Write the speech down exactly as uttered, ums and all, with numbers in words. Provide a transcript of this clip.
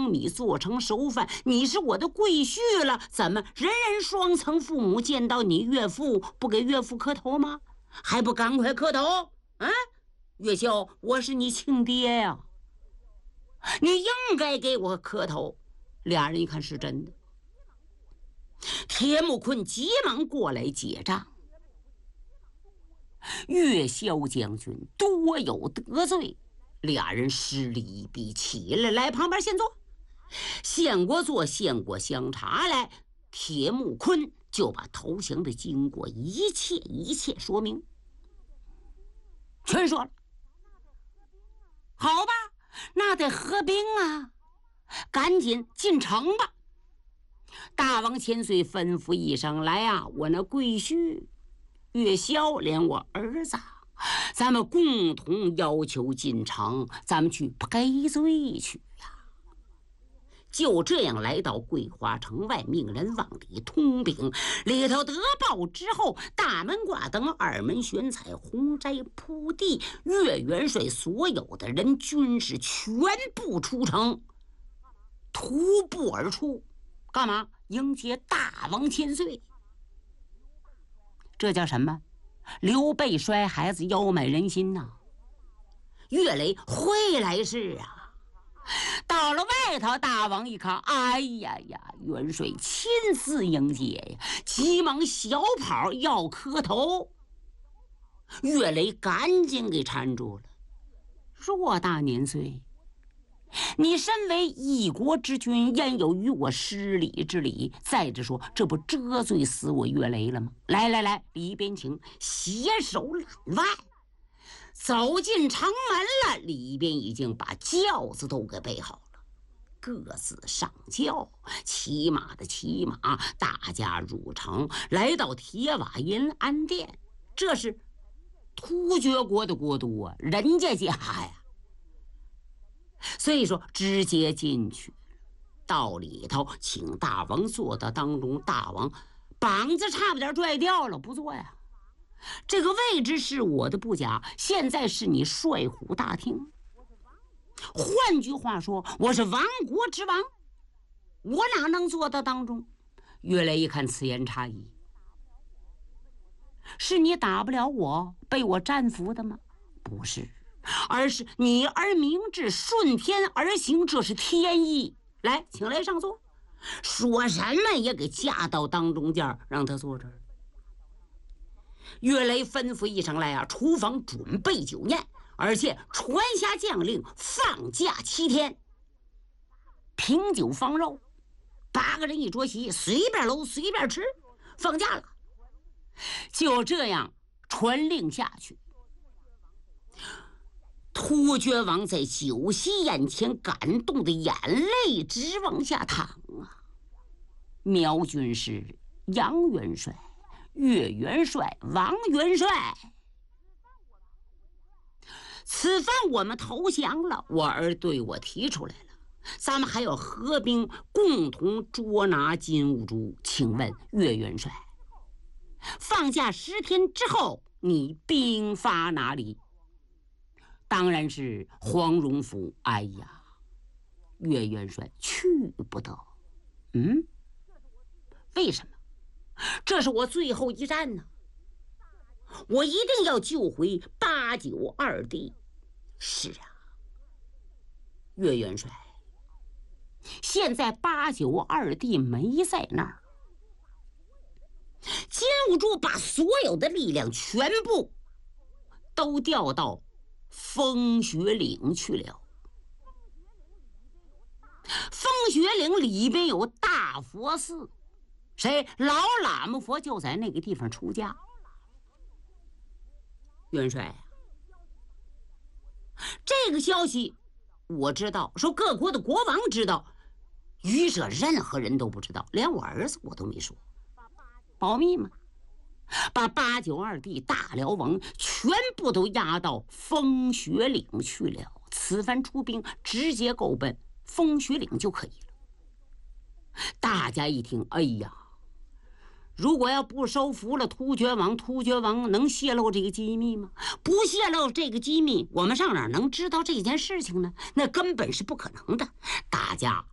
成米，做成熟饭。你是我的贵婿了，怎么人人双层父母见到你岳父不给岳父磕头吗？还不赶快磕头啊！岳秀，我是你亲爹呀，你应该给我磕头。俩人一看是真的，铁木坤急忙过来结账。岳霄将军多有得罪，俩人施礼一毕，起来来旁边先坐。献过座，献过香茶来，铁木坤就把投降的经过一切一切说明，全说了。好吧，那得合兵啊，赶紧进城吧。大王千岁吩咐一声，来啊，我那贵婿岳霄连我儿子，咱们共同要求进城，咱们去赔罪去呀。就这样来到桂花城外，命人往里通禀。里头得报之后，大门挂灯，二门悬彩，红斋铺地，岳元帅所有的人军士全部出城，徒步而出，干嘛？迎接大王千岁。这叫什么？刘备摔孩子，腰买人心呐、啊！岳雷会来事啊！到了外头，大王一看，哎呀呀，元帅亲自迎接呀，急忙小跑要磕头。岳雷赶紧给搀住了。偌大年岁，你身为一国之君，焉有与我失礼之理？再者说，这不遮罪死我岳雷了吗？来来来，里边请，携手揽外。走进城门了，里边已经把轿子都给备好了，各自上轿，骑马的骑马，大家入城，来到铁瓦银安殿。这是突厥国的国都啊，人家家呀，所以说直接进去，到里头请大王坐到当中。大王膀子差不点拽掉了，不坐呀。这个位置是我的不假，现在是你帅虎大厅。换句话说，我是亡国之王，我哪能做到当中？岳雷一看，此言差矣。是你打不了我，被我战服的吗？不是，而是你而明智，顺天而行，这是天意。来，请来上座。说什么也给架到当中间，让他坐这儿。岳雷吩咐一声，来啊，厨房准备酒宴，而且传下将令，放假七天，品酒放肉，八个人一桌席，随便搂随便吃，放假了。就这样传令下去。突厥王在酒席宴前感动的眼泪直往下淌啊！苗军师杨元帅、岳元帅、王元帅，此番我们投降了，我儿对我提出来了，咱们还要合兵共同捉拿金兀术。请问岳元帅，放假十天之后，你兵发哪里？当然是黄荣府。哎呀，岳元帅去不得。嗯，为什么？这是我最后一战呢，我一定要救回八九二弟。是啊，岳元帅，现在八九二弟没在那儿，金兀术把所有的力量全部都调到风雪岭去了。风雪岭里边有大佛寺，谁老喇嘛佛就在那个地方出家。元帅，这个消息我知道，说各国的国王知道，余者任何人都不知道，连我儿子我都没说，保密嘛。把八九二弟大辽王全部都押到风雪岭去了，此番出兵直接够奔风雪岭就可以了。大家一听，哎呀，如果要不收服了突厥王，突厥王能泄露这个机密吗？不泄露这个机密，我们上哪能知道这件事情呢？那根本是不可能的。大家